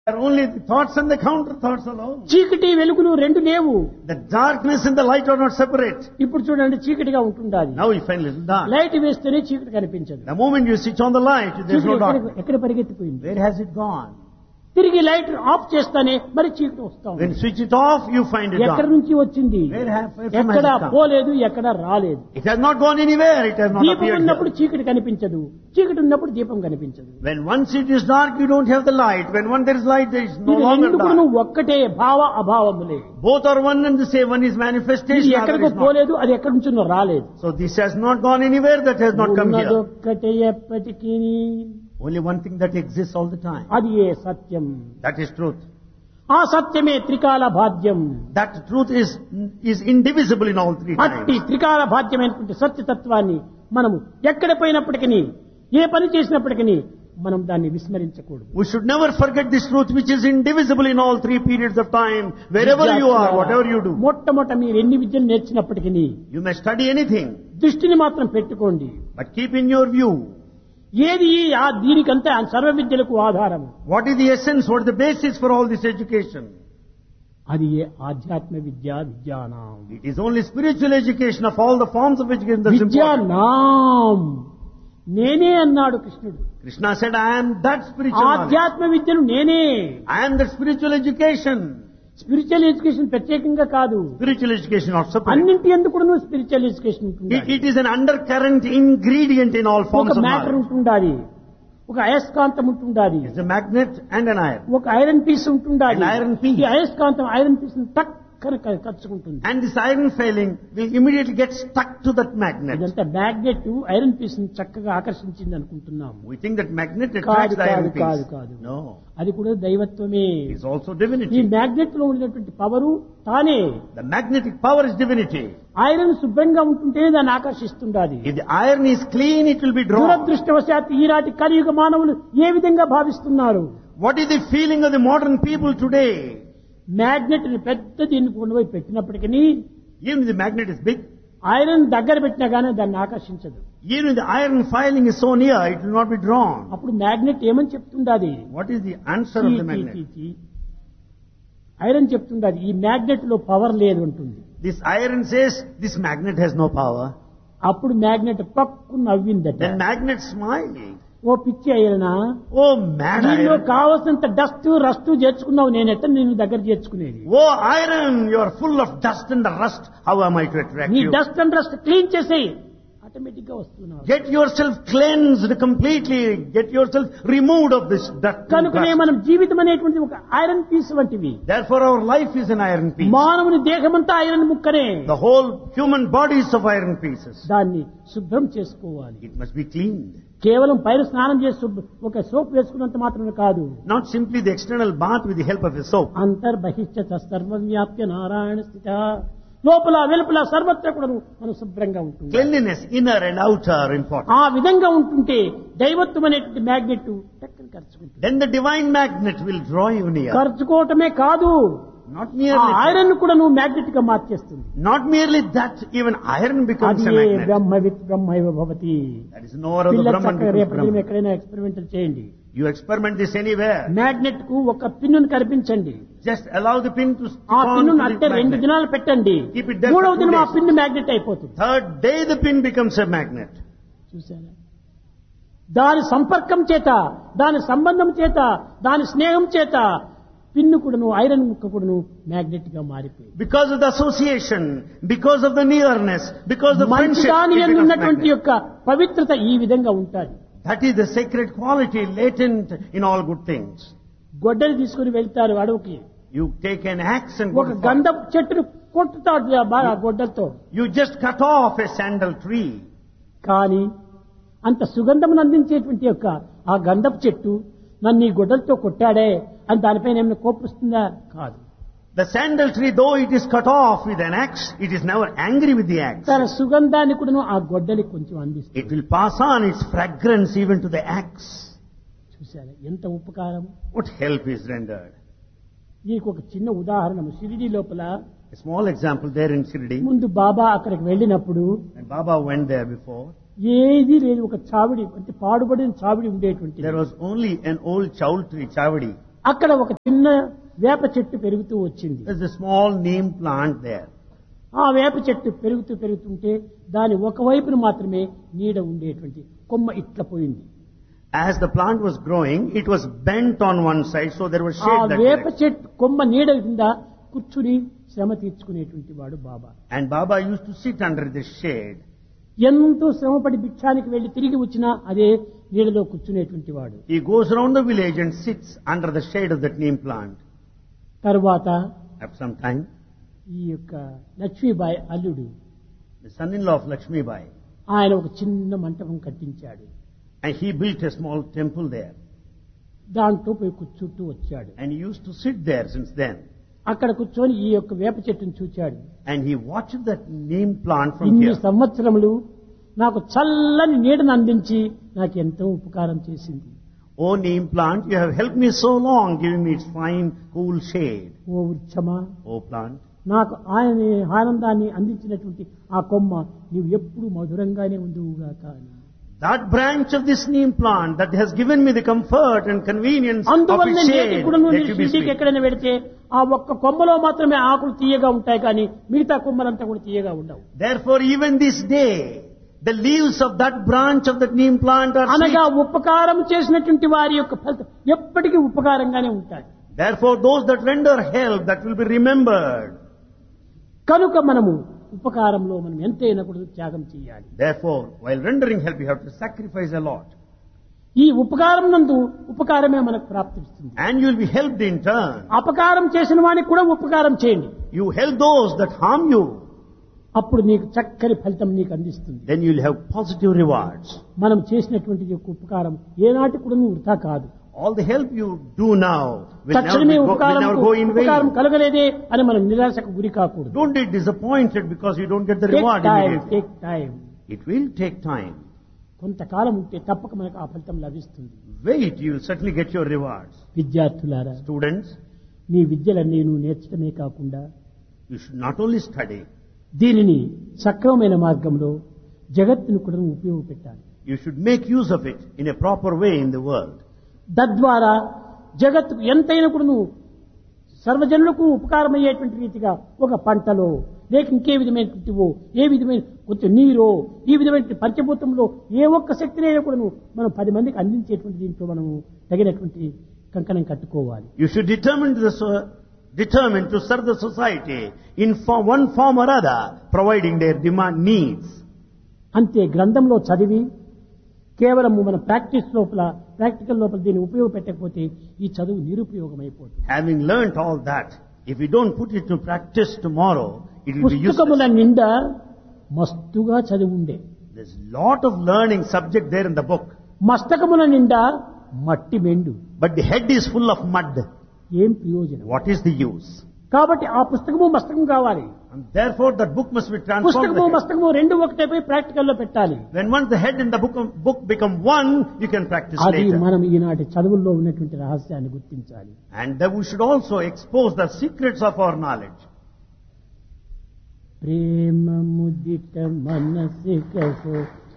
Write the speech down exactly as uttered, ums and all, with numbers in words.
There are only the thoughts and the counter thoughts alone. చీకటి వెలుగులు రెండు లేవు. The darkness and the light are not separate. ఇప్పుడు చూడండి చీకటిగా ఉంటుండాలి. Now you find little dark. Light వేస్తేనే చీకటి కనిపించదు. The moment you switch on the light, there is చీకటి no ఎక్కడ- dark. ఎక్కడ పరిగెత్తిపోయింది. Where has it gone? తిరిగి లైట్ ఆఫ్ చేస్తానే మరి చీకటి వస్తాం. When you switch it off, you find it ఎక్కడి dark. నుంచి వచ్చింది? Where have- where from has ఎక్కడ it come? పోలేదు, ఎక్కడ రాలేదు. It has not gone anywhere. It has not దీపం appeared ఉన్నప్పుడు here. చీకటి కనిపించదు, చీకటి ఉన్నప్పుడు దీపం కనిపించదు. When once it is dark, you don't have the light. When one there is light, there is no ఇది longer ఎందుకు dark. ఒక్కటే భావ అభావములే. Both are one and the same. One is ఇది manifestation, other ఎక్కడికో is not. పోలేదు, అది ఎక్కడి నుంచో రాలేదు. So this has not gone anywhere. That has not come here. ఉన్నదొక్కటే ఎప్పటికీ, Only one thing that exists all the time. అది ఏ సత్యం. That is truth. ఆ సత్యమే త్రికాల భాద్యం. That truth is is indivisible in all three అట్టి times. త్రికాల భాద్యమైనటువంటి సత్యతత్వాన్ని మనము ఎక్కడ పోయినప్పటికీ, ఏ పని చేసినప్పటికీ మనం దాన్ని విస్మరించకూడదు. We should never forget this truth which is indivisible in all three periods of time. Wherever you are, whatever you do. మొట్టమొదట మీరు ఎన్ని విద్యలు నేర్చినప్పటికీ You may study anything, దృష్టిని మాత్రం పెట్టుకోండి. but keep in your view ఏది ఆ దీనికంతా సర్వ విద్యలకు ఆధారం. what is the essence, what is the basis for all this education. అది ఏ ఆధ్యాత్మ విద్య విజ్ఞానం. It is only spiritual education of all the forms of education that's important. విజ్ఞానం నేనే అన్నాడు కృష్ణుడు. Krishna said, I am that spiritual knowledge. ఆధ్యాత్మ విద్యను నేనే. I am that spiritual education. Spiritual education ప్రత్యేకంగా కాదు, Spiritual education not separate. అన్నింటి ఎందుకు కూడా స్పిరిచువల్ ఎడ్యుకేషన్ ఉంటుంది. It, it is an undercurrent ingredient in all forms ఒక of మ్యాటర్ knowledge. ఉంటుండాలి, ఒక అయస్కాంతం ఉంటుండాలి, It's a magnet and an iron. ఒక ఐరన్ పీస్ ఉంటుండాలి. An iron piece. ఈ అయస్కాంతం ఐరన్ పీస్ టక్ కనుక కచ్చుకుంటుంది. And this iron failing will immediately get stuck to that magnet. ఇదంతా మ్యాగ్నెట్ ఐరన్ పీస్ చక్కగా ఆకర్షించింది అనుకుంటున్నాం. We think that magnet కాదు attracts the కాదు iron కాదు piece. కాదు. No, అది కూడా దైవత్వమే. it's also ఈ divinity. మ్యాగ్నెట్ లో ఉన్నటువంటి పవరు తానే. The magnetic power is divinity. Iron శుభ్రంగా ఉంటుంటేనే దాన్ని ఆకర్షిస్తుండాలి. If the iron is clean, it will be drawn. దురదృష్టవశాత్తు ఈనాటి కలియుగ మానవులు ఏ విధంగా భావిస్తున్నారు? What is the feeling of the modern people today? Magnet ని పెద్ద దీన్ని కొండపోయి పెట్టినప్పటికీ Even if the magnet is big, iron దగ్గర పెట్టినా గానీ దాన్ని ఆకర్షించదు. even if the iron filing is so near, it will not be drawn. అప్పుడు మ్యాగ్నెట్ ఏమని చెప్తుండాది? What is the answer of the magnet? Iron చెప్తుండాది ఈ మ్యాగ్నెట్ లో పవర్ లేదు అంటుంది. This iron says this magnet has no power. అప్పుడు magnet పక్కు నవ్విందట. Then magnet smiled. ఓ పిచ్చి ఐరనా, Oh, mad దీనిలో iron. కావలసినంత డస్ట్ రస్ట్ చేర్చుకున్నావు, నేను ఎట్ట నేను దగ్గర చేర్చుకునేది? Oh, iron, you are full of dust and rust. How am I to attract నీ you? Dust and rust clean చేసేయి, ఆటోమేటిక్ గా వస్తున్నావు. Get yourself cleansed completely. Get yourself removed of this dust. and కనుకనే rust. మనం జీవితం అనేటువంటి ఒక iron piece వంటివి. Therefore, our life is an iron piece. మానవుని దేహమంతా iron ముక్కనే. The whole human body is of iron pieces. దాన్ని శుభ్రం చేసుకోవాలి. It must be cleaned. కేవలం పైన స్నానం చేసి శుభ్ర- ఒక సోప్ వేసుకున్నంత మాత్రమే కాదు. Not simply the external bath with the help of a soap. అంతర్బహిష్ట సర్వవ్యాప్య Narayana స్థిత, లోపల వెలుపల సర్వత్రా కూడా మనం శుభ్రంగా ఉంటుంది. Cleanliness, inner and outer, are important. ఆ విధంగా ఉంటుంటే దైవత్వం అనేటువంటి magnet టక్కని ఖర్చుకుంటుంది. Then the divine magnet will draw you near. ఖర్చుకోవటమే కాదు, Not ఆ merely ఐరన్ కూడా నువ్వు మ్యాగ్నెట్ గా మార్చేస్తుంది. Not merely that, even iron becomes అది a magnet. బ్రహ్మవిత్ బ్రహ్మైవ Bhavati. That is no other పిల్లలు Brahman చక్కగా becomes రేపటి దినం Brahman. ఎక్కడైనా ఎక్స్పెరిమెంటల్ చేయండి. You experiment this anywhere. Magnet కు ఒక పిన్నును కనిపించండి, Just allow the pin to stick ఆ on పిన్నును to అట్టే the రెండు magnet. దినాలు పెట్టండి, Keep it there మూడవ for two దినం ఆ days. పిన్ను మ్యాగ్నెట్ అయిపోతుంది. Third day the pin becomes a magnet. చూసారా? దాని సంపర్కం చేత, దాని సంబంధం చేత, దాని స్నేహం చేత పిన్ను కూడాను ఐరన్ ముక్క కూడాను మ్యాగ్నెట్ గా మారిపోయింది. Because of the association, because of the nearness, because of the మంచి friendship, దాని it యందు becomes ఉన్నటువంటి magnet. యొక్క పవిత్రత ఈ విధంగా ఉంటాయి. That is the sacred quality latent in all good things. గొడ్డలి తీసుకుని వెళ్తారు అడవికి, You take an axe and go ఒక to forest. గంధపు చెట్టును కొట్టుతాడు ఆ బాగా గొడ్డలతో. You just cut off a sandal tree. కానీ అంత సుగంధమును అందించేటువంటి యొక్క ఆ గంధపు చెట్టు నన్ను ఈ గొడ్డలతో కొట్టాడే అని దానిపైన ఏమైనా కోపిస్తుందా? కాదు. The sandal tree, though it is cut off with an axe, it is never angry with the axe. తన సుగంధాన్ని కూడా ఆ గొడ్డలి కొంచెం అందిస్తుంది. It will pass on its fragrance even to the axe. చూశారా ఎంత ఉపకారం? What help is rendered? నీకు ఒక చిన్న ఉదాహరణ, షిరిడి లోపల A small example there in Shirdi. ముందు బాబా అక్కడికి వెళ్ళినప్పుడు And Baba went there before. ఏది లేదు, ఒక చావిడి అంటే పాడుబడిన చావిడి ఉండేటువంటి. There was only an old chaul tree, chavadi. అక్కడ ఒక చిన్న వేప చెట్టు పెరుగుతూ వచ్చింది. There's a small neem plant there. ఆ వేప చెట్టు పెరుగుతూ పెరుగుతుంటే దాని ఒకవైపున మాత్రమే నీడ ఉండేటువంటి కొమ్మ ఇట్లా పోయింది. As the plant was growing, it was bent on one side, so there was ఆ shade that వేప direction. చెట్టు కొమ్మ నీడ కింద కూర్చుని శ్రమ తీర్చుకునేటువంటి వాడు బాబా. And Baba used to sit under the shade. ఎంతో శ్రమపడి భిక్షానికి వెళ్లి తిరిగి వచ్చినా అదే నీడలో కూర్చునేటువంటి వాడు. He goes around the village and sits under the shade of that neem plant. తరువాత After some time, ఈ యొక్క లక్ష్మీబాయి అల్లుడు the son-in-law of Lakshmi Bai, ఆయన ఒక చిన్న మంటపం కట్టించాడు. and he built a small temple there. దాంట్లో పోయి కూర్చుంటూ వచ్చాడు. And he used to sit there since then. అక్కడ కూర్చొని ఈ యొక్క వేప చెట్టును చూచాడు. And he watched that neem plant from ఇన్ని here. సంవత్సరములు నాకు చల్లని నీడను అందించి నాకు ఎంతో ఉపకారం చేసింది. Oh neem plant, you have helped me so long, giving me its fine, cool shade. Oh వృక్షమా, Oh plant, నాకు ఆయన ఆనందాన్ని అందించినటువంటి ఆ కొమ్మ నీవు ఎప్పుడు మధురంగానే ఉండువుగాక అని. that branch of this neem plant that has given me the comfort and convenience of అందువల్ల its నేటి shade, కూడా నువ్వు let you be షిరిడీకి sweet. ఎక్కడైనా పెడితే ఆ ఒక్క కొమ్మలో మాత్రమే ఆకులు తీయగా ఉంటాయి కానీ మిగతా కొమ్మలంతా కూడా తీయగా ఉండవు. Therefore, even this day, the leaves of that branch of that neem plant are అనగా sweet. ఉపకారం చేసినటువంటి వారి యొక్క ఫలితం ఎప్పటికీ ఉపకారంగానే ఉంటాయి. Therefore, those that render help, that will be remembered. కనుక మనము ఉపకారంలో మనం ఎంతైనా కూడా త్యాగం చేయాలి. Therefore, while rendering help, you have to sacrifice a lot. ఈ ఉపకారం నందు ఉపకారమే మనకు ప్రాప్తిస్తుంది. And you will be helped in turn. అపకారం చేసిన వానికి కూడా ఉపకారం చేయండి. You help those that harm you, అప్పుడు నీకు చక్కని ఫలితం నీకు అందిస్తుంది. then you will have positive rewards. మనం చేసినటువంటి యొక్క ఉపకారం ఏనాటి కూడా వృథా కాదు. All the help you do now will never, తక్షణమే be go, will ఉపకారం never go in ఉపకారం vain. కలగలేదే అని మనం నిరాశకు గురి కాకూడదు. Don't be disappointed because you don't get the take reward time, immediately. Take time. It will take time. కొంతకాలం ఉంటే తప్పక మనకు ఆ ఫలితం లభిస్తుంది. Wait, you will certainly get your rewards. విద్యార్థులారా, Students, నీ విద్యలన్నీ నువ్వు నేర్చడమే కాకుండా you should not only study, దీనిని సక్రమమైన మార్గంలో జగత్తును కూడా నువ్వు ఉపయోగపెట్టాలి. you should make use of it in a proper way in the world. తద్వారా జగత్తుకు ఎంతైనా కూడా నువ్వు సర్వజనులకు ఉపకారమయ్యేటువంటి రీతిగా ఒక పంటలో లేక ఇంకే విధమైనటువంటివో ఏ విధమైన కొంచెం నీరో ఈ విధమైన పంచభూతంలో ఏ ఒక్క శక్తినైనా కూడా నువ్వు మనం పది మందికి అందించేటువంటి దీంట్లో మనము తగినటువంటి కంకణం కట్టుకోవాలి. You should determine to, the, so- determine to serve the society in form, one form or other, providing their demand needs. అంతే గ్రంథంలో చదివి కేవలం మన ప్రాక్టీస్ లోపల ప్రాక్టికల్ లోపల దీన్ని ఉపయోగపెట్టకపోతే ఈ చదువు నిరుపయోగమైపోతుంది. Having learnt all that, if you don't put it to practice tomorrow, it will be పుస్తకముల useless. నిండా మస్తుగా చదివి ఉండే, There's lot of learning subject there in the book, మస్తకముల నిండా మట్టి మెండు, but the head is full of mud. ఏం ప్రయోజనం? What is the use? కాబట్టి ఆ పుస్తకము మస్తకం కావాలి. And therefore that book must be transformed. పుస్తకము The head. మస్తకము రెండు ఒకటైపోయి ప్రాక్టికల్ లో పెట్టాలి. When once the head and the book, book become one, you can practice అది later. మనం ఈనాటి చదువుల్లో ఉన్నటువంటి రహస్యాన్ని గుర్తించాలి. And that we should also expose the secrets of our knowledge. ప్రేమ ముదిట మనసి కహో